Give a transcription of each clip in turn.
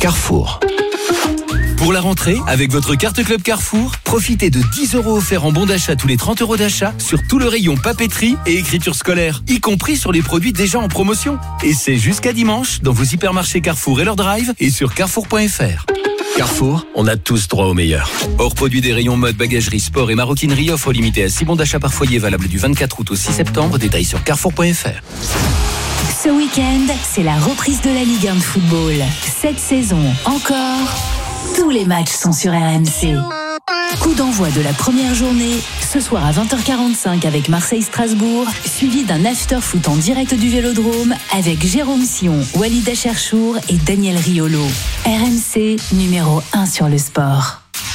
Carrefour. Pour la rentrée, avec votre carte Club Carrefour, profitez de 10 € offerts en bon d'achat tous les 30 € d'achat sur tout le rayon papeterie et écriture scolaire, y compris sur les produits déjà en promotion. Et c'est jusqu'à dimanche dans vos hypermarchés Carrefour et leur drive et sur carrefour.fr. Carrefour, on a tous droit au meilleur. Hors produit des rayons mode, bagagerie, sport et maroquinerie, offre limitée à 6 bons d'achat par foyer valable du 24 août au 6 septembre. Détails sur carrefour.fr. Ce week-end, c'est la reprise de la Ligue 1 de football. Cette saison, encore, tous les matchs sont sur RMC. Coup d'envoi de la première journée, ce soir à 20h45 avec Marseille-Strasbourg, suivi d'un after-foot en direct du Vélodrome avec Jérôme Sion, Walid Acharchour et Daniel Riolo. RMC, numéro 1 sur le sport.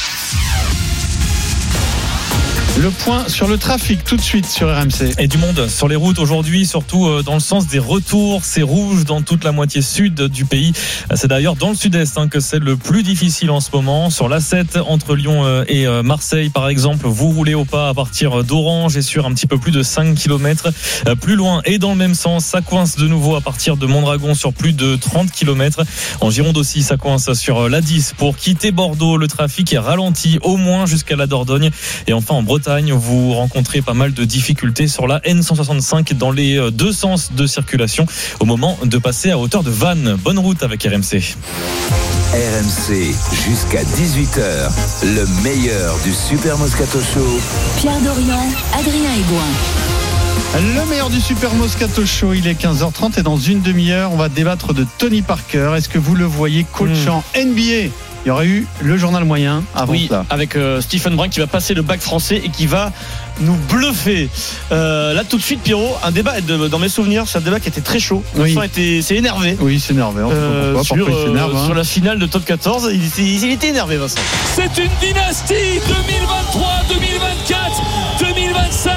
Le point sur le trafic tout de suite sur RMC. Et du monde sur les routes aujourd'hui, surtout dans le sens des retours. C'est rouge dans toute la moitié sud du pays. C'est d'ailleurs dans le sud-est que c'est le plus difficile en ce moment. Sur l'A7 entre Lyon et Marseille par exemple, vous roulez au pas à partir d'Orange et sur un petit peu plus de 5 km. Plus loin et dans le même sens, ça coince de nouveau à partir de Mondragon sur plus de 30 km. En Gironde aussi, ça coince sur l'A10 pour quitter Bordeaux. Le trafic est ralenti au moins jusqu'à la Dordogne. Et enfin en Bretagne, vous rencontrez pas mal de difficultés sur la N165 dans les deux sens de circulation au moment de passer à hauteur de Vannes. Bonne route avec RMC. RMC jusqu'à 18h, le meilleur du Super Moscato Show. Pierre Dorian, Adrien Aigouin. Le meilleur du Super Moscato Show, il est 15h30 et dans une demi-heure, on va débattre de Tony Parker. Est-ce que vous le voyez coach en NBA ? Il y aurait eu le journal moyen avant ça. Avec Stephen Brun qui va passer le bac français et qui va nous bluffer. Là tout de suite, Pierrot, un débat dans mes souvenirs, c'est un débat qui était très chaud. Le son s'est énervé. Oui, c'est énervé. Sur la finale de top 14, il était énervé, Vincent. C'est une dynastie 2023, 2024, 2025,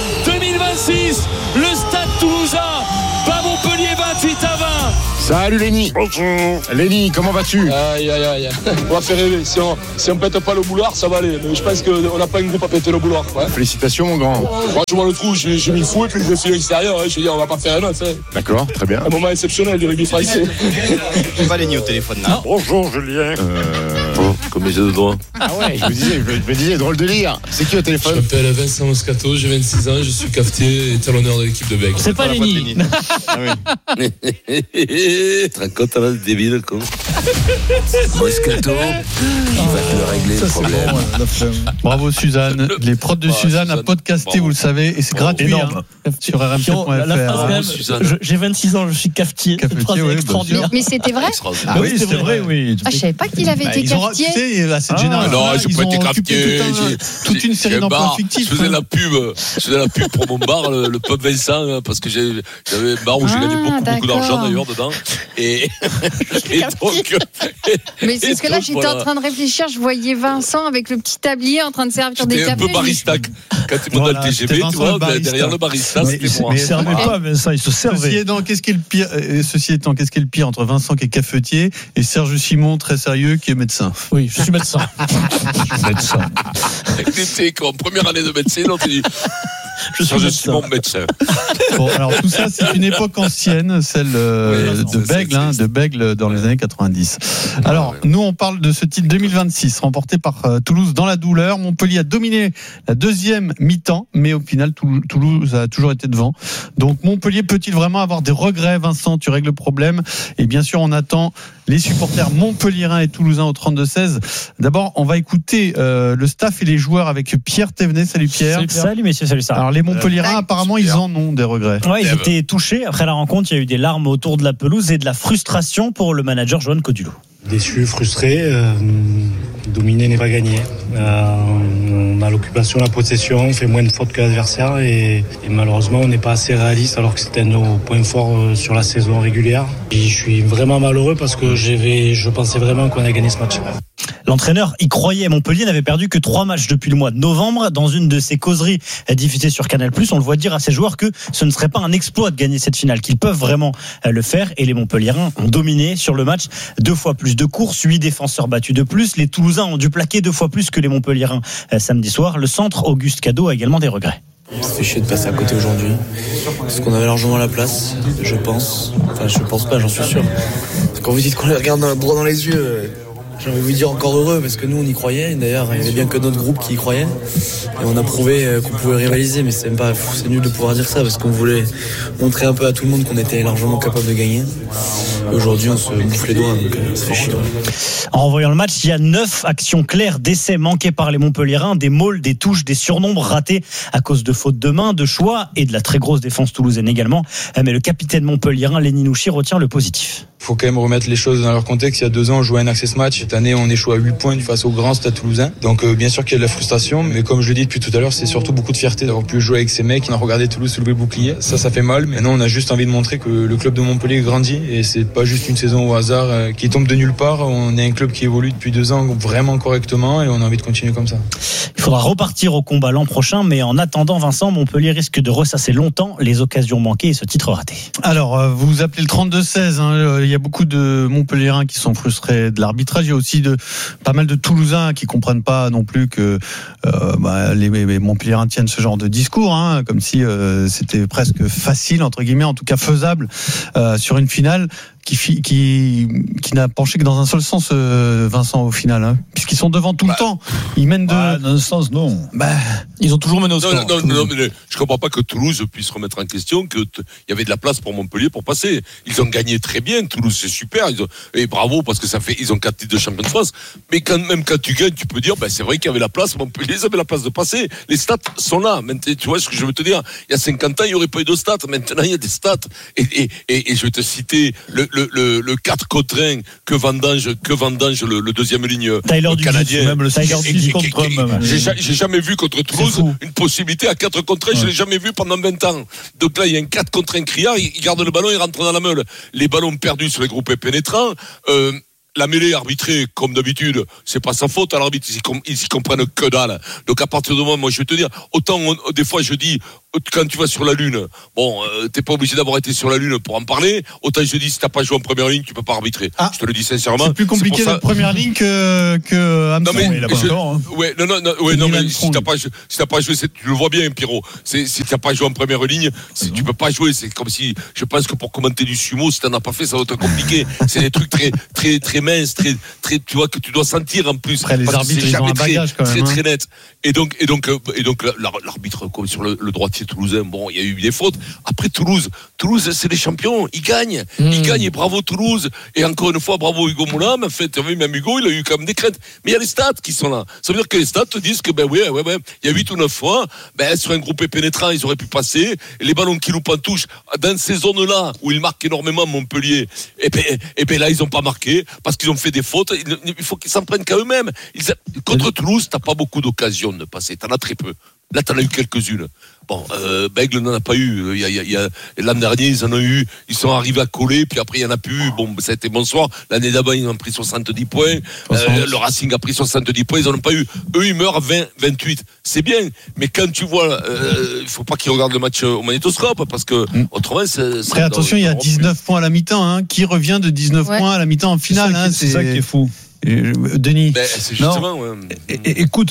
2026. Le Stade Toulousain bat Montpellier 28 à 20. Salut Lenny. Bonjour. Lenny, comment vas-tu? Aïe. On va faire rêver. Si on pète pas le boulard, ça va aller. Mais je pense qu'on n'a pas une groupe à péter le boulard. Ouais. Félicitations mon grand. Franchement le trou, j'ai mis le fou et puis je le file à l'extérieur. Je veux dire, on va pas faire un autre. D'accord, très bien. Un moment exceptionnel du rugby français. On va Lenny au téléphone là. Bonjour Julien. Comme les yeux de droit. Ah ouais, je me disais, drôle de lire. C'est qui au téléphone? Je m'appelle Vincent Moscato, j'ai 26 ans, je suis cafetier et talonneur de l'équipe de Bègles. C'est pas Lenny. Ah oui. Tu te rends compte, là, débile, con. Moscato, il va te régler le problème. Bravo Suzanne. Les prods de Suzanne à podcaster, vous le savez, et c'est gratuit sur rmc.fr. J'ai 26 ans, je suis cafetier. Extraordinaire. Mais c'était vrai? Oui, c'est vrai, oui. Je savais pas qu'il avait été cafetier. À cette génération. Non, je peux être cafetier. Toute une série d'emplois fictifs. Je faisais la pub pour mon bar, le pub Vincent, parce que j'avais un bar où j'ai gagné beaucoup d'argent d'ailleurs dedans. Et donc. Mais c'est ce que là, j'étais en train de réfléchir. Je voyais Vincent avec le petit tablier en train de servir des cafés. C'était un peu barista. Quand tu montes dans le TGV, tu vois, derrière le barista, c'était moi. Mais il ne servait pas, Vincent, il se servait. Ceci étant, qu'est-ce qui est le pire entre Vincent qui est cafetier et Serge Simon, très sérieux, qui est médecin? Oui, je suis médecin. T'étais en première année de médecine, on te dit. Je suis mon médecin. Bon, alors tout ça, c'est une époque ancienne, celle de Bègles dans les années 90. Alors, nous, on parle de ce titre 2026, remporté par Toulouse dans la douleur. Montpellier a dominé la deuxième mi-temps, mais au final, Toulouse a toujours été devant. Donc, Montpellier peut-il vraiment avoir des regrets? Vincent, tu règles le problème. Et bien sûr, on attend les supporters montpelliérains et toulousains au 32-16. D'abord, on va écouter le staff et les joueurs avec Pierre Thévenet. Salut Pierre. Salut messieurs, salut ça. Alors les Montpelliérains, apparemment, ils en ont des regrets. Ouais, ils étaient touchés. Après la rencontre, il y a eu des larmes autour de la pelouse et de la frustration pour le manager Johan Codulot. Déçu, frustré, dominer n'est pas gagné. On a l'occupation, la possession, on fait moins de fautes que l'adversaire et malheureusement on n'est pas assez réaliste alors que c'était nos points forts sur la saison régulière. Et je suis vraiment malheureux parce que je pensais vraiment qu'on allait gagner ce match. L'entraîneur y croyait. Montpellier n'avait perdu que 3 matchs depuis le mois de novembre. Dans une de ses causeries diffusées sur Canal+, on le voit dire à ses joueurs que ce ne serait pas un exploit de gagner cette finale, qu'ils peuvent vraiment le faire. Et les Montpelliérains ont dominé sur le match. 2 fois plus de courses, 8 défenseurs battus de plus. Les Toulousains ont dû plaquer 2 fois plus que les Montpelliérains samedi soir. Le centre, Auguste Cadeau, a également des regrets. Ça fait chier de passer à côté aujourd'hui parce qu'on avait largement la place, je pense. Enfin, je pense pas, j'en suis sûr. Quand vous dites qu'on les regarde droit dans les yeux, j'ai envie de vous dire encore heureux parce que nous on y croyait. D'ailleurs, il n'y avait bien que notre groupe qui y croyait. Et on a prouvé qu'on pouvait rivaliser, mais c'est nul de pouvoir dire ça parce qu'on voulait montrer un peu à tout le monde qu'on était largement capable de gagner. Et aujourd'hui, on se bouffe les doigts, donc ça fait chier. En revoyant le match, il y a 9 actions claires d'essais manqués par les Montpelliérains, des mauls, des touches, des surnombres ratés à cause de fautes de main, de choix et de la très grosse défense toulousaine également. Mais le capitaine montpelliérain, Lenny Nouchi, retient le positif. Il faut quand même remettre les choses dans leur contexte. Il y a 2 ans, on jouait un access match. Cette année, on échoue à 8 points face au grand Stade Toulousain. Donc, bien sûr qu'il y a de la frustration. Mais comme je le dis depuis tout à l'heure, c'est surtout beaucoup de fierté d'avoir pu jouer avec ces mecs. On a regardé Toulouse soulever le bouclier. Ça fait mal. Mais non, on a juste envie de montrer que le club de Montpellier grandit. Et c'est pas juste une saison au hasard qui tombe de nulle part. On est un club qui évolue depuis 2 ans vraiment correctement. Et on a envie de continuer comme ça. Il faudra repartir au combat l'an prochain. Mais en attendant, Vincent, Montpellier risque de ressasser longtemps les occasions manquées et ce titre raté. Alors, vous appelez le 32-16. Il y a beaucoup de Montpelliérains qui sont frustrés de l'arbitrage. Il y a aussi pas mal de Toulousains qui comprennent pas non plus que les Montpelliérains tiennent ce genre de discours, comme si c'était presque facile, entre guillemets, en tout cas faisable, sur une finale qui n'a penché que dans un seul sens, Vincent, au final, puisqu'ils sont devant tout le temps. Ils mènent dans un sens, non. Ils ont toujours mené au score. Non, mais je comprends pas que Toulouse puisse remettre en question qu'il y avait de la place pour Montpellier pour passer. Ils ont gagné très bien. Toulouse, c'est super. Et bravo, parce que ils ont 4 titres de champion de France. Mais même quand tu gagnes, tu peux dire, c'est vrai qu'il y avait la place. Montpellier, ils avaient la place de passer. Les stats sont là. Maintenant, tu vois ce que je veux te dire. Il y a 50 ans, il n'y aurait pas eu de stats. Maintenant, il y a des stats. Et je vais te citer le 4 contre 1 que vendange le deuxième ligne canadien. Même le Tyler 6 contre 1. J'ai jamais vu contre Toulouse une possibilité à 4 contre 1. Je l'ai jamais vu pendant 20 ans. Donc là, il y a un 4 contre 1 criard. Il garde le ballon, il rentre dans la meule. Les ballons perdus sur les groupes pénétrants. La mêlée arbitrée, comme d'habitude, c'est pas sa faute à l'arbitre, ils s'y comprennent que dalle. Donc à partir de moi, je vais te dire, autant des fois je dis, quand tu vas sur la Lune, t'es pas obligé d'avoir été sur la Lune pour en parler, autant je dis, si t'as pas joué en première ligne, tu peux pas arbitrer. Je te le dis sincèrement. C'est plus compliqué la première ligne que Hamson. Non mais si t'as pas joué, tu le vois bien, Pierrot. Si t'as pas joué en première ligne, tu peux pas jouer. C'est comme si, je pense que pour commenter du sumo, si t'en as pas fait, ça va être compliqué. C'est des trucs très minces, très, tu vois, que tu dois sentir en plus. Après, les arbitres, ils ont un bagage quand même. Très net. Et donc, l'arbitre, comme sur le droitier toulousain, il y a eu des fautes. Après, Toulouse, c'est les champions. Ils gagnent. Ils gagnent et bravo Toulouse. Et encore une fois, bravo Hugo Moulin. Mais en fait, même Hugo, il a eu quand même des craintes. Mais il y a les stats qui sont là. Ça veut dire que les stats te disent que, il y a 8 ou 9 fois, sur un groupe pénétrant, ils auraient pu passer. Et les ballons qui loupent en touche, dans ces zones-là, où ils marquent énormément Montpellier, et là, ils n'ont pas marqué. Parce qu'ils ont fait des fautes, il faut qu'ils s'en prennent qu'à eux-mêmes. Contre Toulouse, t'as pas beaucoup d'occasions de passer, t'en as très peu. Là, t'en as eu quelques-unes. Bègle n'en a pas eu. L'an dernier, ils en ont eu. Ils sont arrivés à coller, puis après, il n'y en a plus. Ça a été bonsoir. L'année d'avant, ils ont pris 70 points. Le Racing a pris 70 points. Ils n'en ont pas eu. Eux, ils meurent à 28. C'est bien. Mais quand tu vois, il faut pas qu'ils regardent le match au magnétoscope, parce que autrement, après, attention, il y a 19 points à la mi-temps. Qui revient de 19 points à la mi-temps en finale? C'est ça qui est fou. Denis. C'est justement. Écoute,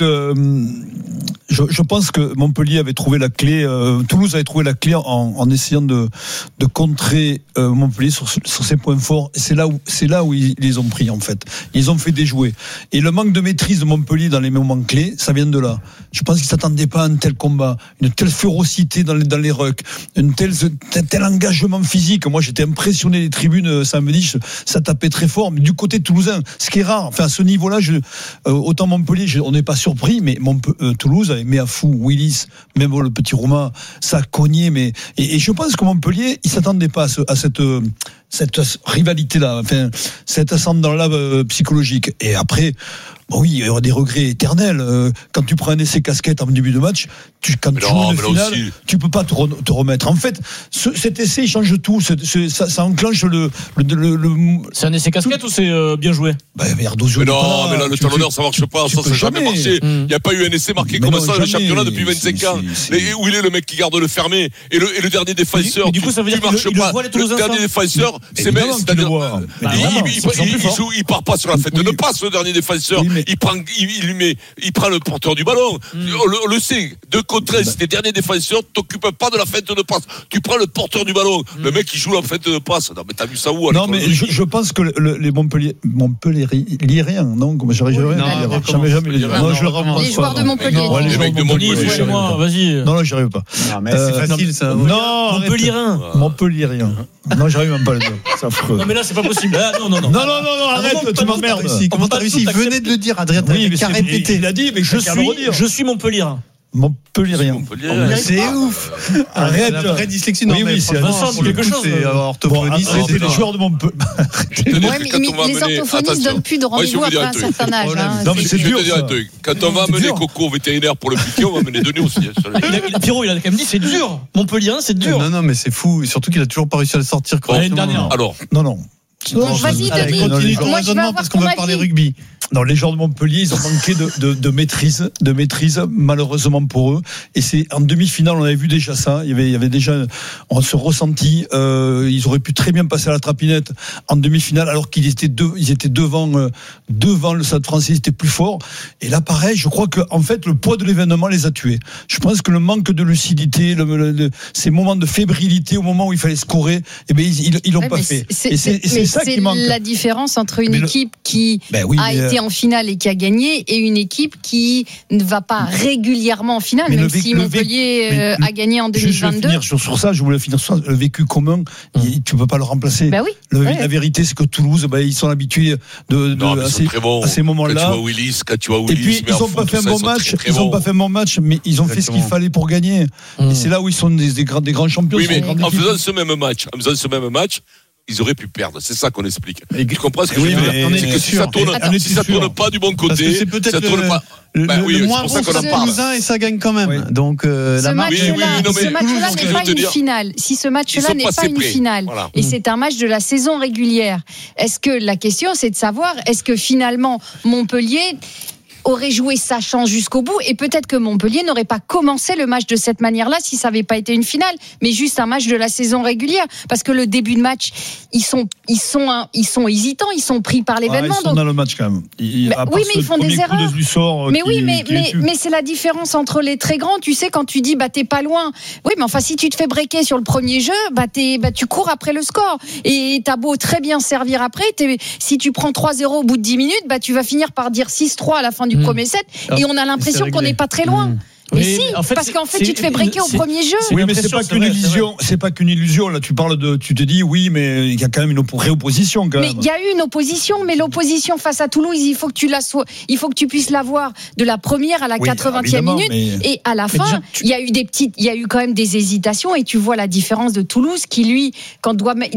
je pense que Montpellier avait trouvé la clé, Toulouse avait trouvé la clé en essayant de contrer Montpellier sur ses points forts. Et c'est là où ils les ont pris, en fait. Ils ont fait déjouer. Et le manque de maîtrise de Montpellier dans les moments clés, ça vient de là. Je pense qu'ils s'attendaient pas à un tel combat, une telle férocité dans les rucks, un tel engagement physique. Moi, j'étais impressionné des tribunes samedi, ça tapait très fort. Mais du côté toulousain, ce qui est rare. Enfin, à ce niveau-là, autant Montpellier, on n'est pas surpris, mais Toulouse, avec Méafou, Willis, même le petit Romain, ça cognait. Et je pense que Montpellier, il s'attendait pas à cette rivalité-là, enfin, cet ascendant-là psychologique. Et après, oui, il y aura des regrets éternels. Quand tu prends un essai casquette en début de match, quand tu joues une finale, tu peux pas te remettre. En fait, cet essai, il change tout. Ça enclenche le. C'est un essai casquette ou c'est bien joué? Ardozio. Mais là, le talonneur, ça marche pas. Ça n'a jamais marché. Il n'y a pas eu un essai marqué comme ça dans le championnat depuis 25 ans. Où il est le mec qui garde le fermé et le dernier défenseur? Du coup, ça veut dire que le dernier défenseur, C'est même, c'est-à-dire, il part pas sur la fête de passe, le dernier défenseur. Il prend le porteur du ballon. On le sait. 2 contre 1, si t'es dernier défenseur, t'occupes pas de la fête de passe. Tu prends le porteur du ballon. Le mec, il joue la fête de passe. Non, mais t'as vu ça où? Non, mais je pense que les Montpellieriens, non, comme j'aurais jamais les dire. Non, je le rends. Les joueurs de Montpellier. Les mecs de Montpellier. Vas-y. Non, j'y arrive pas. Non, mais c'est facile, ça. Non, Montpellierien. Non, j'arrive même pas à le dire. C'est affreux. Non, mais là, c'est pas possible. Non, arrête, tu m'emmerdes. Comment t'as réussi? Il venait de le dire, Adrien. Oui, mais répété. Il a dit, mais je suis Montpellierin. Montpellierien. C'est ouf. Arrête. La vraie dyslexie. Oui, c'est quelque chose. C'est orthophoniste. C'est les joueurs de Montpellier. Ouais, mais les orthophonistes donnent plus de rendez-vous après un certain âge. Non, mais c'est dur. Quand on va amener Coco au vétérinaire pour le piquer, on va amener Denis aussi. Pierrot, il a quand même dit c'est dur. Montpellierin, c'est dur. Non, mais c'est fou. Surtout qu'il a toujours pas réussi à le sortir l'année dernière. Alors. Non. Vas-y, Denis. Continue ton Moi, je vais raisonnement avoir parce qu'on ton va avis. parler rugby. Non, les joueurs de Montpellier, ils ont manqué de maîtrise, malheureusement pour eux. Et c'est en demi-finale, on avait vu déjà ça. Il y avait déjà, on se ressentit. Ils auraient pu très bien passer à la trapinette en demi-finale, alors qu'ils étaient devant le Stade Français, ils étaient plus forts. Et là, pareil, je crois que en fait, le poids de l'événement les a tués. Je pense que le manque de lucidité, ces moments de fébrilité au moment où il fallait scorer, ils l'ont pas fait. Et c'est ça qui manque. C'est la différence entre une équipe qui a été en finale et qui a gagné et une équipe qui ne va pas régulièrement en finale, même si Montpellier a gagné en 2022. Je vais finir sur ça, je voulais finir sur ça. Le vécu commun, tu ne peux pas le remplacer. La vérité, c'est que Toulouse, ils sont habitués à ces moments-là. Quand tu vois Willis, et puis, ils n'ont pas fait un bon match, mais ils ont fait ce qu'il fallait pour gagner. Et c'est là où ils sont des grands champions. Oui, mais en faisant ce même match, ils auraient pu perdre. C'est ça qu'on explique. Tu comprends ce que je veux dire? C'est que si ça tourne pas du bon côté, c'est peut-être ça tourne pas. Le moins bon Stade Toulousain et ça gagne quand même. Donc ce match-là n'est pas une finale. Si ce match-là n'est pas une finale, et c'est un match de la saison régulière, est-ce que la question c'est de savoir, est-ce que finalement Montpellier aurait joué sa chance jusqu'au bout, et peut-être que Montpellier n'aurait pas commencé le match de cette manière-là si ça n'avait pas été une finale, mais juste un match de la saison régulière, parce que le début de match, ils sont hésitants, ils sont pris par l'événement. Ils sont dans le match quand même. Oui, mais ils font des erreurs. Mais c'est la différence entre les très grands. Tu sais, quand tu dis t'es pas loin. Oui, mais enfin si tu te fais breaker sur le premier jeu, tu cours après le score, et t'as beau très bien servir après, si tu prends 3-0 au bout de 10 minutes, tu vas finir par dire 6-3 à la fin du premier set, et on a l'impression qu'on n'est pas très loin. Mais si, parce qu'en fait, tu te fais breaker au premier jeu. Oui, mais c'est pas qu'une illusion. C'est pas qu'une illusion. Là, tu te dis, oui, mais il y a quand même une vraie opposition, quand même. Mais il y a eu une opposition, mais l'opposition face à Toulouse, il faut que tu puisses la voir de la première à la 80e minute, et à la fin, il y a eu quand même des hésitations, et tu vois la différence de Toulouse, qui lui, quand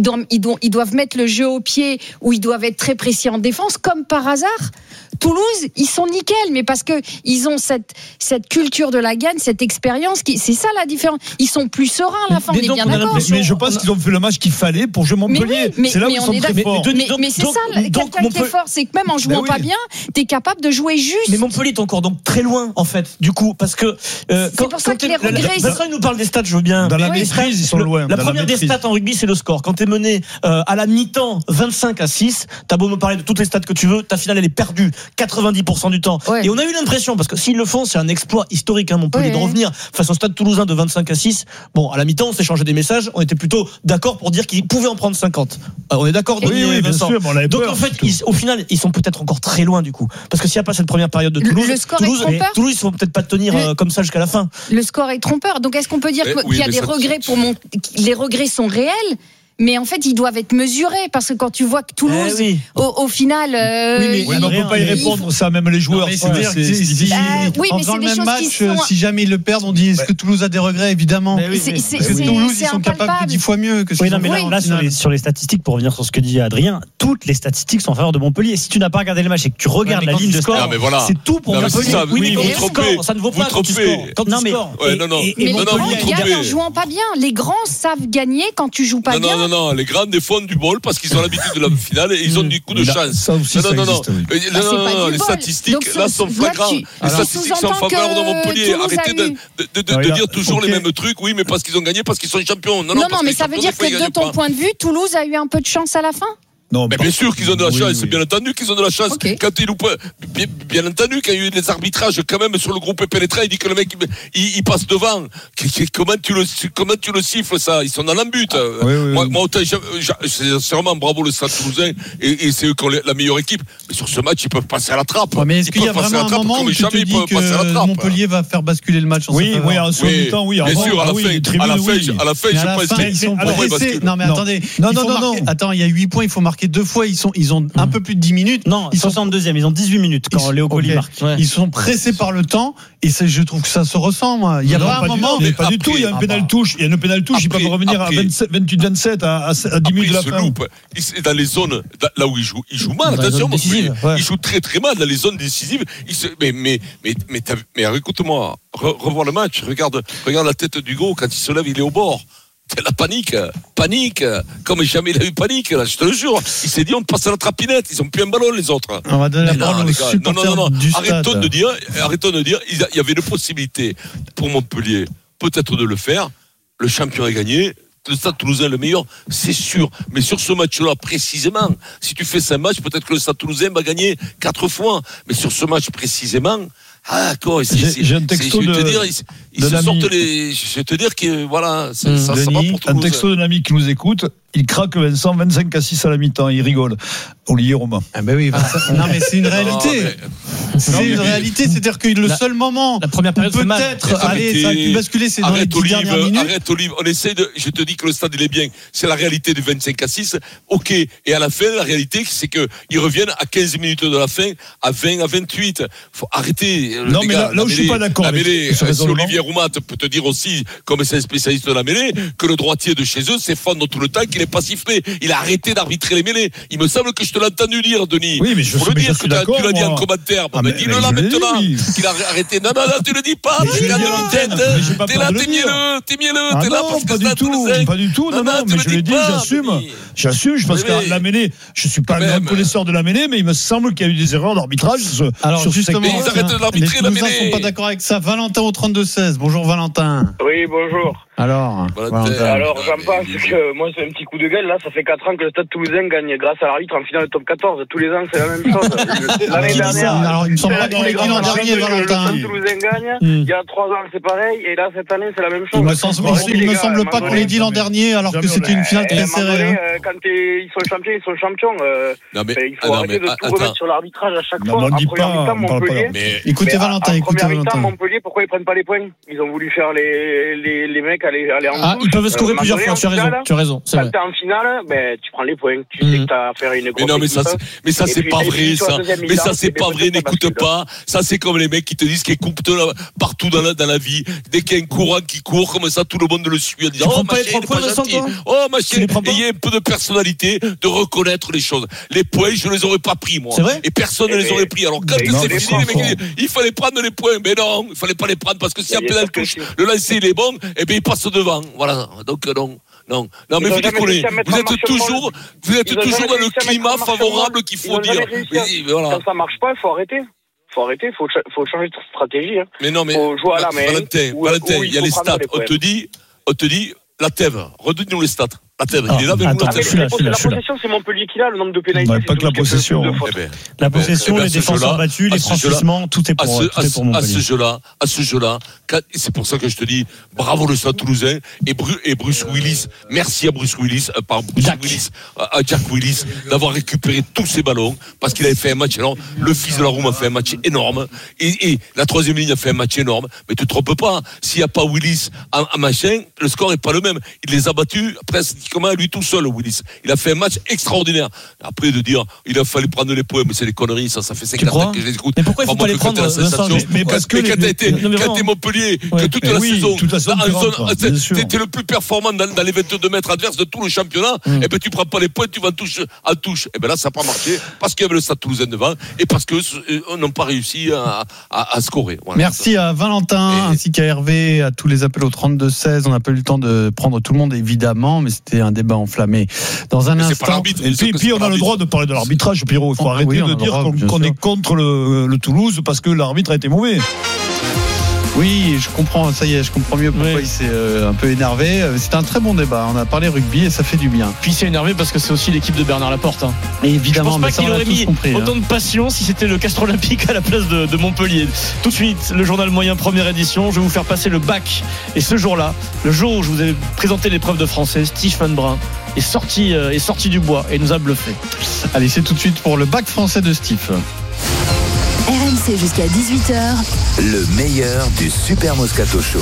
ils doivent mettre le jeu au pied, ou ils doivent être très précis en défense, comme par hasard. Toulouse, ils sont nickel, mais parce que ils ont cette culture de la gagne, cette expérience, c'est ça la différence. Ils sont plus sereins à la fin, on est bien d'accord. Mais je pense qu'ils ont fait le match qu'il fallait pour jouer Montpellier. C'est là où ils sont très forts. Mais c'est ça, quelqu'un qui est fort, c'est que même en jouant pas bien, t'es capable de jouer juste. Mais Montpellier est encore donc très loin, en fait, du coup, parce que c'est pour ça que les regrets. Vincent, il nous parle des stats, je veux bien. Dans la maîtrise, ils sont loin. La première des stats en rugby, c'est le score. Quand t'es mené à la mi-temps 25-6, t'as beau me parler de toutes les stats que tu veux, ta finale elle est perdue 90% du temps. Et on a eu l'impression, parce que s'ils le font, c'est un exploit historique, Montpellier, de revenir face au Stade Toulousain de 25-6. Bon, à la mi-temps, on s'est changé des messages. On était plutôt d'accord pour dire qu'ils pouvaient en prendre 50. On est d'accord, Denis et Vincent. Bien sûr, donc en fait, au final, ils sont peut-être encore très loin du coup, parce que s'il n'y a pas cette première période de Toulouse, Toulouse, ils vont peut-être pas tenir comme ça jusqu'à la fin. Le score est trompeur. Donc est-ce qu'on peut dire qu'il y a des regrets les regrets sont réels? Mais en fait, ils doivent être mesurés, parce que quand tu vois que Toulouse, au final, on ne peut pas y répondre, ça, même les joueurs. C'est difficile. En faisant le même match, si jamais ils le perdent, on dit est-ce que Toulouse a des regrets? Évidemment. Parce que Toulouse, ils sont capables de 10 fois mieux que ce qu'ils ont fait. Là, sur les statistiques, pour revenir sur ce que dit Adrien, toutes les statistiques sont en faveur de Montpellier. Si tu n'as pas regardé le match et que tu regardes la ligne de score, c'est tout pour Montpellier. Oui, mais ça ne vaut pas quand tu scores. Mais les grands gagnent en jouant pas bien. Les grands savent gagner quand tu joues pas bien. Non, les grands défendent du bol parce qu'ils ont l'habitude de la finale et ils ont du coup de chance. Ça aussi, Non. pas Les du statistiques, bol. là, Donc, sont flagrantes. Les statistiques sont en faveur de Montpellier. Arrêtez de dire toujours les mêmes trucs. Oui, mais parce qu'ils ont gagné, parce qu'ils sont champions. Non, mais ça veut dire que de ton point de vue, Toulouse a eu un peu de chance à la fin? Non, mais bien sûr qu'ils ont de la chance, c'est bien entendu qu'ils ont de la chance. Okay. Quand ils loupent, bien entendu, quand il y a eu des arbitrages quand même sur le groupe pénétré, il dit que le mec il passe devant. Comment tu le siffles ça? Ils sont dans l'embut. Moi autant, c'est vraiment bravo le Stade Toulousain et c'est eux qui ont la meilleure équipe. Mais sur ce match, ils peuvent passer à la trappe. Ouais, mais est-ce qu'il y a vraiment un moment où tu te dis que Montpellier va faire basculer le match en Oui, en second mi-temps, oui. Bien sûr, à la fin, je pense qu'ils sont pressés. Non, mais attendez. Non. Attends, il y a 8 points, il faut marquer 2 fois, ils ont un peu plus de 10 minutes. Non, ils sont 62e, ils ont 18 minutes quand Léo Colli marque. Ils sont pressés par le temps et je trouve que ça se ressent, moi. Il y a pas un moment. Mais pas du tout, il y a une pénal touche, ils peuvent revenir à 28-27 à 10 minutes de la fin. Dans les zones là où ils jouent mal, attention, ils jouent très très mal dans les zones décisives. Mais écoute-moi, revoir le match, regarde la tête d'Hugo quand il se lève, il est au bord. C'est la panique, comme jamais il a eu panique, là, je te le jure. Il s'est dit, on passe à la trapinette, ils ont plus un ballon, les autres. On va donner la parole aux supporters du stade. Arrêtons de dire, il y avait une possibilité pour Montpellier, peut-être de le faire. Le champion a gagné. Le Stade Toulousain le meilleur, c'est sûr. Mais sur ce match-là, précisément, si tu fais 5 matchs, peut-être que le Stade Toulousain va gagner 4 fois. Mais sur ce match précisément, d'accord. J'ai un texto je vais te dire que voilà, ça va pour Toulouse. Un texto d'un ami qui nous écoute. Il craque Vincent 25-6 à la mi-temps. Il rigole. Olivier Romain. Ah ben oui. Non mais c'est une réalité. C'est une réalité. C'est-à-dire que le seul moment, la première période peut-être, ça a pu basculer, c'est dans les 10 dernières minutes. Arrête Olive. On essaie de. Je te dis que le stade il est bien. C'est la réalité du 25-6. Ok. Et à la fin, la réalité, c'est que ils reviennent à 15 minutes de la fin, à 20, à 28. Faut arrêter. Non mais là où je suis pas d'accord. La mêlée. Si Olivier Roumat peut te dire aussi, comme c'est un spécialiste de la mêlée, que le droitier de chez eux s'effondre tout le temps, qu'il n'est pas sifflé. Il a arrêté d'arbitrer les mêlées. Il me semble que je te l'ai entendu dire, Denis. Oui, mais je faut le dire que tu l'as dit en commentaire. Mais dis-le là maintenant. Qu'il a arrêté. Non, tu le dis pas. T'es là, t'es mielleux. T'es là parce que pas du tout. Non, mais je l'ai dit, j'assume. Parce que la mêlée, je suis pas un grand connaisseur de la mêlée, mais il me semble qu'il y a eu des erreurs d'arbitrage. Alors justement, ils arrêtent de l'arbitrer la mêlée. Les Toulousains sont pas d'accord avec ça. Valentin au 32-16. Bonjour Valentin. Oui, bonjour. Alors, j'en pense que moi c'est un petit coup de gueule. Là, ça fait 4 ans que le Stade Toulousain gagne grâce à l'arbitre en finale de top 14. Tous les ans, c'est la même chose. L'année dernière, alors il me semble pas qu'on l'ait dit l'an dernier, Valentin. Le Stade Toulousain gagne. Il y a 3 ans, c'est pareil. Et là, cette année, c'est la même chose. Il me semble pas qu'on l'ait dit l'an dernier, alors que c'était une finale très serrée. Quand ils sont champions, ils sont champions. Il faut arrêter de tout remettre sur l'arbitrage à chaque fois. En première mi-temps, Montpellier. Écoutez Valentin, écoutez Valentin. En première mi-temps, Montpellier, pourquoi ils prennent pas les points? Ils ont voulu faire les mecs aller en touche. Ils peuvent scorer plusieurs fois, tu as raison. Quand t'es en finale, tu prends les points. Tu sais que t'as affaire à une grosse équipe. Mais ça, c'est pas vrai, ça. Mais ça, c'est pas vrai, n'écoute pas. Ça, c'est comme les mecs qui te disent qu'ils coupent partout dans la vie. Dès qu'il y a un courant qui court, comme ça, tout le monde le suit. Tu prends pas les 3 points, Vincent, toi? Oh, machin. Il y a un peu de personnalité, de reconnaître les choses. Les points, je les aurais pas pris, moi. C'est vrai? Et personne ne les aurait pris. Alors, quand c'est fini, les mecs disent, il fallait prendre les points. Mais non, il fallait pas les prendre parce que si un pénal touche, le lancer, il est bon, et bien, il passe devant. Voilà. Donc, non. Mais vous décollez. Vous êtes toujours dans le climat favorable qu'il faut dire. Quand ça marche pas, il faut arrêter. Il faut changer de stratégie. Mais non, mais. Faut jouer à la main. Valentin, il y a les stats. On te dit, la Thèves. Redonne-nous les stats. La Thèves, il est là, mais la possession, c'est Montpellier qui a le nombre de pénalités. Pas que la possession. La possession, les défenseurs battus, les franchissements, tout est pour Montpellier. À ce jeu-là, c'est pour ça que je te dis, bravo le Stade Toulousain et Bruce Willis. Merci à Bruce Willis, à Jack Willis, d'avoir récupéré tous ces ballons, parce qu'il avait fait un match énorme. Le fils de la Roum a fait un match énorme. Et la troisième ligne a fait un match énorme. Mais tu te trompes pas. S'il n'y a pas Willis à machin, le score est pas le même. Il les a battus presque comment lui tout seul, Willis. Il a fait un match extraordinaire. Après de dire, il a fallu prendre les points, mais c'est des conneries, ça fait 5 ans que je les écoute. Mais pourquoi il faut pas les prendre? Mais parce que quand t'es Montpellier, que toute la saison, t'étais le plus performant dans les 22 mètres adverses de tout le championnat, et ben tu prends pas les points, tu vas en touche. Et ben là, ça n'a pas marché, parce qu'il y avait le Stade Toulousain devant, et parce que n'ont pas réussi à scorer. Voilà. Merci à Valentin, ainsi qu'à Hervé, à tous les appels au 32-16. On n'a pas eu le temps de prendre tout le monde, évidemment, mais c'était c'est un débat enflammé. Dans un Mais c'est instant. pas l'arbitre. Et puis on a le droit de parler de l'arbitrage, Pierrot. Il faut arrêter de dire qu'on est contre le Toulouse parce que l'arbitre a été mauvais. Oui, je comprends, ça y est, je comprends mieux pourquoi il s'est un peu énervé. C'est un très bon débat, on a parlé rugby et ça fait du bien. Puis il s'est énervé parce que c'est aussi l'équipe de Bernard Laporte. Hein. Et évidemment, je pense pas qu'il aurait mis autant de passion si c'était le Castres Olympique à la place de Montpellier. Tout de suite, le journal moyen première édition, je vais vous faire passer le bac. Et ce jour-là, le jour où je vous ai présenté l'épreuve de français, Stephen Brun est sorti du bois et nous a bluffé. Allez, c'est tout de suite pour le bac français de Steve. RMC jusqu'à 18h. Le meilleur du Super Moscato Show.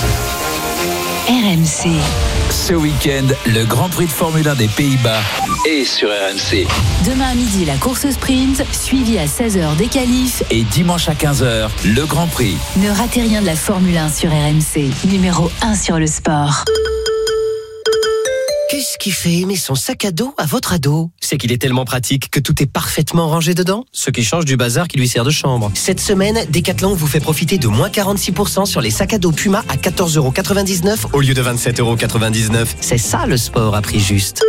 RMC. Ce week-end, le Grand Prix de Formule 1 des Pays-Bas est sur RMC. Demain à midi, la course sprint, suivie à 16h des qualifs. Et dimanche à 15h, le Grand Prix. Ne ratez rien de la Formule 1 sur RMC. Numéro 1 sur le sport. Qu'est-ce qui fait aimer son sac à dos à votre ado ? C'est qu'il est tellement pratique que tout est parfaitement rangé dedans, ce qui change du bazar qui lui sert de chambre. Cette semaine, Decathlon vous fait profiter de moins 46% sur les sacs à dos Puma à 14,99€ au lieu de 27,99€. C'est ça le sport à prix juste.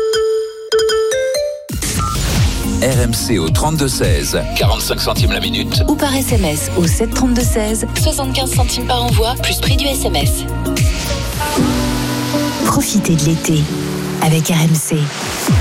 RMC au 32-16, 45 centimes la minute. Ou par SMS au 732-16, 75 centimes par envoi, plus prix du SMS. Profitez de l'été avec RMC.